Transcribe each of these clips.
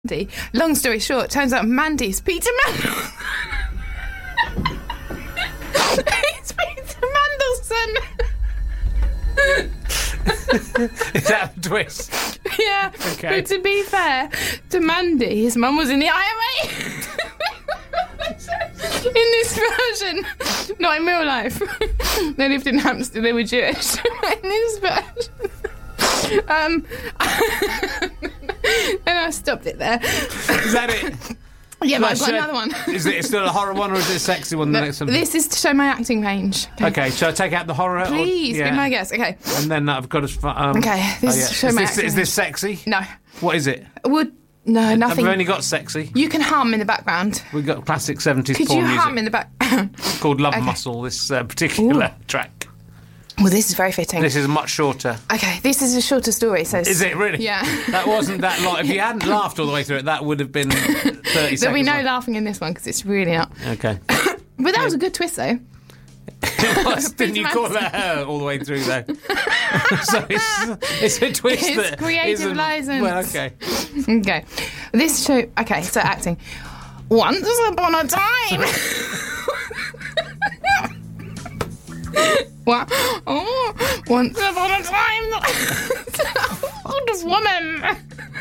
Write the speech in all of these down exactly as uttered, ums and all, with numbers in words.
Mandy. Long story short, turns out Mandy's Peter Mandel. It's Peter Mandelson. Is that a twist? Yeah. Okay. But to be fair to Mandy, his mum was in the I M A. In this version, not in real life. They lived in Hampstead, they were Jewish. In this version. Um, and I stopped it there. Is that it? Yeah, but I've Shall got I- another one. Is it still a horror one or is it a sexy one? The No, next one? this is to show my acting range. Okay, shall I take out the horror? Please, or, be my guest. Okay. And then I've got to... Um, Okay, this oh, yeah. show is, my this, acting is this sexy? No. What is it? Would no, nothing. I've only got sexy. You can hum in the background. We've got classic seventies Could porn you music. hum in the background? It's called Love Okay. Muscle, this uh, particular Ooh. track. Well, this is very fitting. This is much shorter. Okay, this is a shorter story. So Is it really? Yeah. That wasn't that long. If you hadn't laughed all the way through it, that would have been thirty seconds. There'll be no long. laughing in this one because it's really not. Okay. But that was a good twist, though. It was, didn't you call that her all the way through, though? So it's, it's a twist It's that creative isn't- license. Well, okay. Okay. This show. Okay, so acting. Once upon a time. What? Oh, once upon a time, an old woman.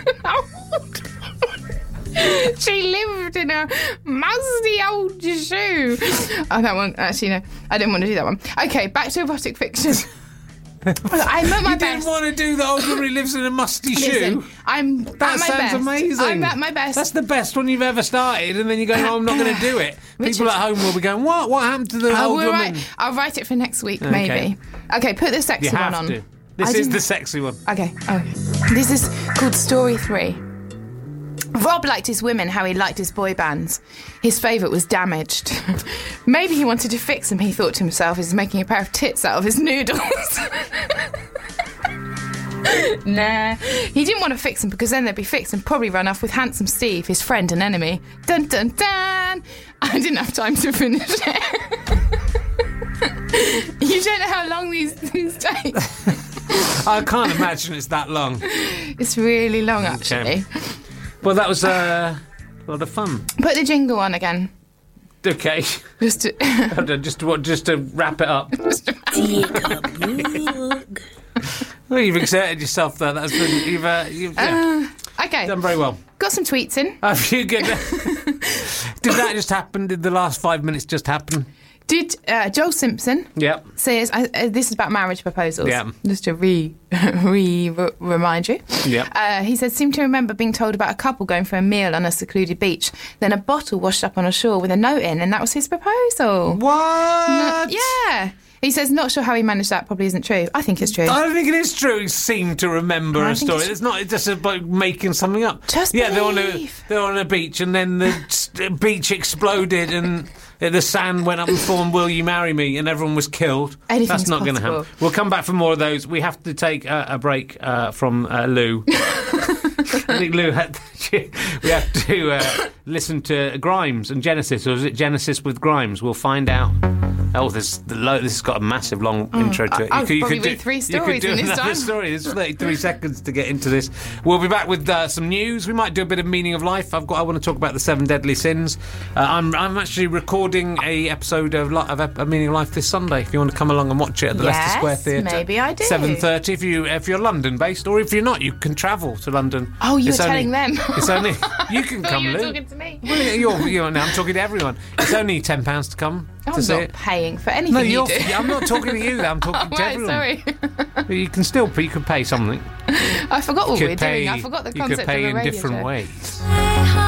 She lived in a musty old shoe. Oh, that one. Actually, no. I didn't want to do that one. Okay, back to erotic fiction. I'm at my You didn't best. want to do the old woman who lives in a musty Listen, shoe? I'm That at my sounds best. amazing. I'm at my best. That's the best one you've ever started, and then you go, "No, I'm not going to do it." Richard- People at home will be going, "What? What happened to the I old will woman?" write, I'll write it for next week, Okay. maybe. Okay, put the sexy You one have on. to. This I is didn't- the sexy one. Okay, okay. This is called Story three. Rob liked his women how he liked his boy bands. His favourite was Damaged. Maybe he wanted to fix them, he thought to himself, as he's making a pair of tits out of his noodles. Nah. He didn't want to fix them because then they'd be fixed and probably run off with Handsome Steve, his friend and enemy. Dun dun dun! I didn't have time to finish it. You don't know how long these things take. I can't imagine it's that long. It's really long, actually. Well, that was uh, a lot of fun. Put the jingle on again. Okay. Just to... Hold on, just to, what, just to wrap it up. Well, you've exerted yourself there. That's been, you've, uh, you've yeah, uh, okay. done very well. Got some tweets in. Have you good? Did that just happen? Did the last five minutes just happen? Did uh, Joel Simpson Yep. says uh, uh, this is about marriage proposals? Yeah. Just to re, re, re remind you. Yep. Uh, he said, seem to remember being told about a couple going for a meal on a secluded beach, then a bottle washed up on a shore with a note in, and that was his proposal. What? Yeah. He says, not sure how he managed that. Probably isn't true. I think it's true. I don't think it is true. He seemed to remember I a think story. it's- It's not just about making something up. Just yeah, they're on a believe. they're on a beach, and then the s- beach exploded, and the sand went up and formed "Will you marry me?" and everyone was killed. Anything's That's not going to possible. happen. We'll come back for more of those. We have to take uh, a break uh, from uh, Lou. I think Lou had. We have to uh, listen to Grimes and Genesis, or is it Genesis with Grimes? We'll find out. Oh, this the lo- this has got a massive long intro to it. I'll probably do, read three you could stories do in this another time. story. There's thirty-three seconds to get into this. We'll be back with uh, some news. We might do a bit of meaning of life. I've got. I want to talk about the seven deadly sins. Uh, I'm I'm actually recording a episode of, Li- of a Meaning of Life this Sunday. If you want to come along and watch it at the Yes, Leicester Square Theatre, maybe I do. Seven thirty. If you if you're London based, or if you're not, you can travel to London. Oh, you It's were only- telling them. It's only you can I thought come, you were Lou. talking to me. Well, you're, you're, no, I'm talking to everyone. It's only ten pounds to come I'm to see not it. paying for anything No, you you're, do. I'm not talking to you. I'm talking Oh, to right, everyone. sorry. But you can still, you could pay something. I forgot what You we could were pay, doing. I forgot the you concept could pay of a in radio different show. ways.